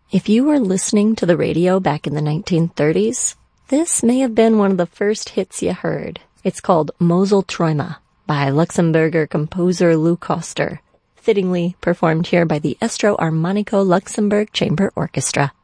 If you were listening to the radio back in the 1930s, this may have been one of the first hits you heard. It's called Mosel Träume by Luxembourger composer Lou Koster, fittingly performed here by the Estro Armonico Luxembourg Chamber Orchestra.